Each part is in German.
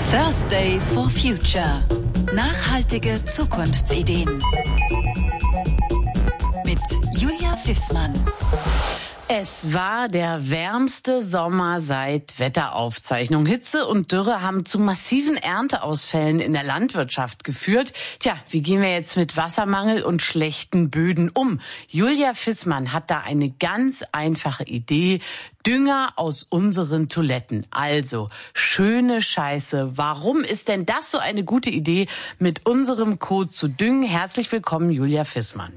Thursday for Future. Nachhaltige Zukunftsideen. Mit Julia Fissmann. Es war der wärmste Sommer seit Wetteraufzeichnung. Hitze und Dürre haben zu massiven Ernteausfällen in der Landwirtschaft geführt. Tja, wie gehen wir jetzt mit Wassermangel und schlechten Böden um? Julia Fissmann hat da eine ganz einfache Idee. Dünger aus unseren Toiletten. Also, schöne Scheiße. Warum ist denn das so eine gute Idee, mit unserem Kot zu düngen? Herzlich willkommen, Julia Fissmann.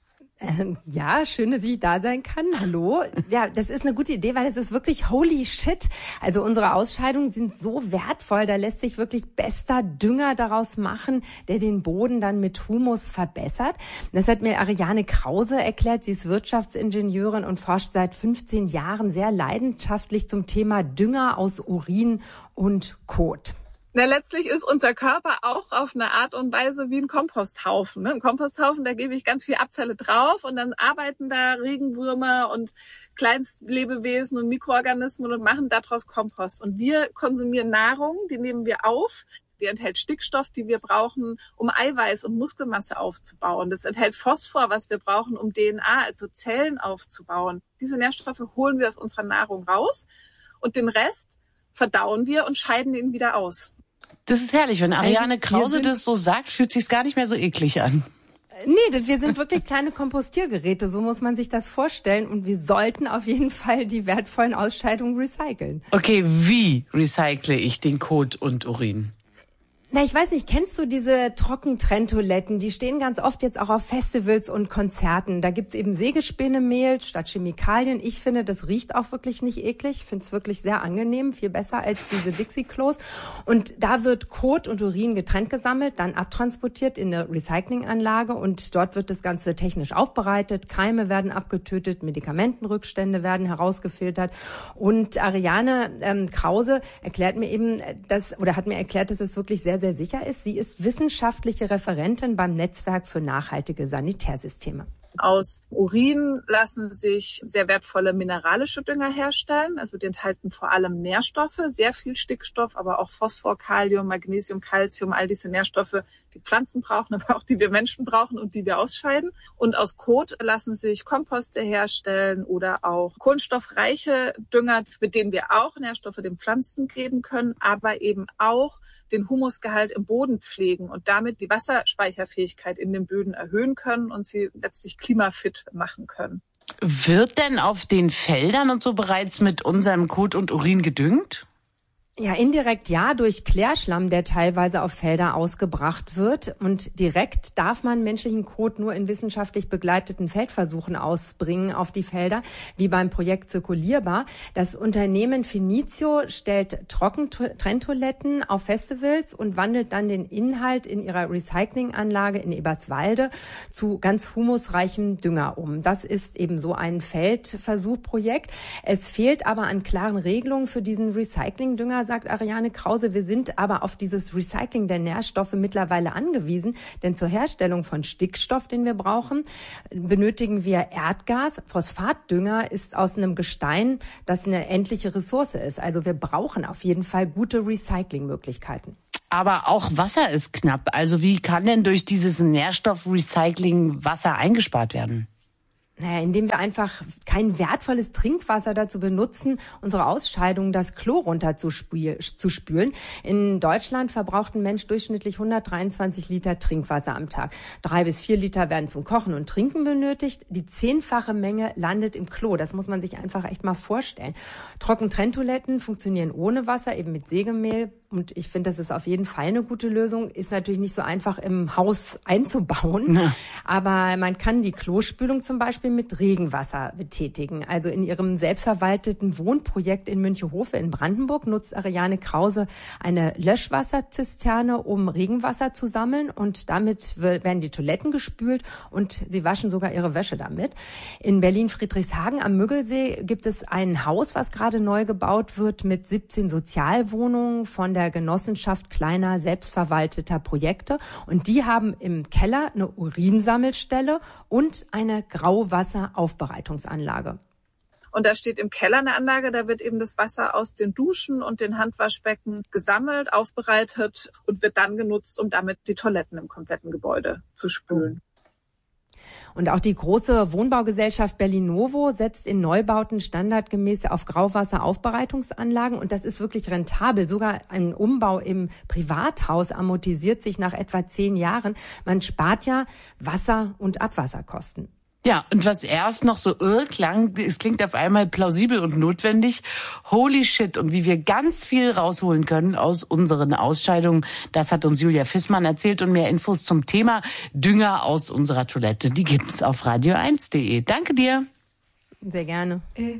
Ja, schön, dass ich da sein kann. Hallo. Ja, das ist eine gute Idee, weil es ist wirklich holy shit. Also unsere Ausscheidungen sind so wertvoll, da lässt sich wirklich bester Dünger daraus machen, der den Boden dann mit Humus verbessert. Das hat mir Ariane Krause erklärt. Sie ist Wirtschaftsingenieurin und forscht seit 15 Jahren sehr leidenschaftlich zum Thema Dünger aus Urin und Kot. Na, letztlich ist unser Körper auch auf eine Art und Weise wie ein Komposthaufen. Ein Komposthaufen, da gebe ich ganz viel Abfälle drauf und dann arbeiten da Regenwürmer und Kleinstlebewesen und Mikroorganismen und machen daraus Kompost. Und wir konsumieren Nahrung, die nehmen wir auf. Die enthält Stickstoff, die wir brauchen, um Eiweiß und Muskelmasse aufzubauen. Das enthält Phosphor, was wir brauchen, um DNA, also Zellen aufzubauen. Diese Nährstoffe holen wir aus unserer Nahrung raus und den Rest verdauen wir und scheiden ihn wieder aus. Das ist herrlich. Wenn Ariane Krause das so sagt, fühlt sich's gar nicht mehr so eklig an. Nee, wir sind wirklich kleine Kompostiergeräte, so muss man sich das vorstellen. Und wir sollten auf jeden Fall die wertvollen Ausscheidungen recyceln. Okay, wie recycle ich den Kot und Urin? Na, ich weiß nicht, kennst du diese Trockentrenntoiletten? Die stehen ganz oft jetzt auch auf Festivals und Konzerten. Da gibt's eben Sägespänemehl statt Chemikalien. Ich finde, das riecht auch wirklich nicht eklig. Ich finde es wirklich sehr angenehm, viel besser als diese Dixie-Klos. Und da wird Kot und Urin getrennt gesammelt, dann abtransportiert in eine Recyclinganlage und dort wird das Ganze technisch aufbereitet. Keime werden abgetötet, Medikamentenrückstände werden herausgefiltert. Und Ariane Krause erklärt mir eben, hat mir erklärt, dass es wirklich sehr, sehr sicher ist. Sie ist wissenschaftliche Referentin beim Netzwerk für nachhaltige Sanitärsysteme. Aus Urin lassen sich sehr wertvolle mineralische Dünger herstellen. Also die enthalten vor allem Nährstoffe, sehr viel Stickstoff, aber auch Phosphor, Kalium, Magnesium, Calcium, all diese Nährstoffe, die Pflanzen brauchen, aber auch die wir Menschen brauchen und die wir ausscheiden. Und aus Kot lassen sich Komposte herstellen oder auch kohlenstoffreiche Dünger, mit denen wir auch Nährstoffe den Pflanzen geben können, aber eben auch den Humusgehalt im Boden pflegen und damit die Wasserspeicherfähigkeit in den Böden erhöhen können und sie letztlich klimafit machen können. Wird denn auf den Feldern und so bereits mit unserem Kot und Urin gedüngt? Ja, indirekt ja, durch Klärschlamm, der teilweise auf Felder ausgebracht wird. Und direkt darf man menschlichen Kot nur in wissenschaftlich begleiteten Feldversuchen ausbringen auf die Felder, wie beim Projekt Zirkulierbar. Das Unternehmen Finizio stellt Trockentrenntoiletten auf Festivals und wandelt dann den Inhalt in ihrer Recyclinganlage in Eberswalde zu ganz humusreichem Dünger um. Das ist eben so ein Feldversuchprojekt. Es fehlt aber an klaren Regelungen für diesen Recyclingdünger, sagt Ariane Krause. Wir sind aber auf dieses Recycling der Nährstoffe mittlerweile angewiesen, denn zur Herstellung von Stickstoff, den wir brauchen, benötigen wir Erdgas. Phosphatdünger ist aus einem Gestein, das eine endliche Ressource ist. Also wir brauchen auf jeden Fall gute Recyclingmöglichkeiten. Aber auch Wasser ist knapp. Also wie kann denn durch dieses Nährstoffrecycling Wasser eingespart werden? Naja, indem wir einfach kein wertvolles Trinkwasser dazu benutzen, unsere Ausscheidungen, das Klo runter zu spülen. In Deutschland verbraucht ein Mensch durchschnittlich 123 Liter Trinkwasser am Tag. 3 bis 4 Liter werden zum Kochen und Trinken benötigt. Die 10-fache Menge landet im Klo. Das muss man sich einfach echt mal vorstellen. Trockentrenntoiletten funktionieren ohne Wasser, eben mit Sägemehl. Und ich finde, das ist auf jeden Fall eine gute Lösung. Ist natürlich nicht so einfach im Haus einzubauen. Ja. Aber man kann die Klospülung zum Beispiel mit Regenwasser betätigen. Also in ihrem selbstverwalteten Wohnprojekt in Münchehofe in Brandenburg nutzt Ariane Krause eine Löschwasserzisterne, um Regenwasser zu sammeln. Und damit werden die Toiletten gespült und sie waschen sogar ihre Wäsche damit. In Berlin-Friedrichshagen am Müggelsee gibt es ein Haus, was gerade neu gebaut wird mit 17 Sozialwohnungen von der Genossenschaft kleiner selbstverwalteter Projekte. Und die haben im Keller eine Urinsammelstelle und eine Grauwasseraufbereitungsanlage. Und da steht im Keller eine Anlage, da wird eben das Wasser aus den Duschen und den Handwaschbecken gesammelt, aufbereitet und wird dann genutzt, um damit die Toiletten im kompletten Gebäude zu spülen. Und auch die große Wohnbaugesellschaft Bellinovo setzt in Neubauten standardgemäß auf Grauwasseraufbereitungsanlagen. Und das ist wirklich rentabel. Sogar ein Umbau im Privathaus amortisiert sich nach etwa 10 Jahren. Man spart ja Wasser- und Abwasserkosten. Ja, und was erst noch so klang, es klingt auf einmal plausibel und notwendig. Holy shit. Und wie wir ganz viel rausholen können aus unseren Ausscheidungen, das hat uns Julia Fissmann erzählt. Und mehr Infos zum Thema Dünger aus unserer Toilette, die gibt's auf radio1.de. Danke dir. Sehr gerne.